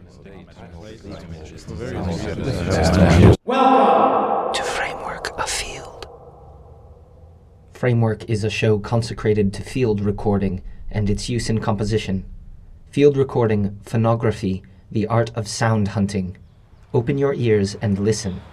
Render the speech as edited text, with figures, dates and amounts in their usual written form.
Welcome to Framework of Field. Framework is a show consecrated to field recording and its use in composition. Field recording, phonography, the art of sound hunting. Open your ears and listen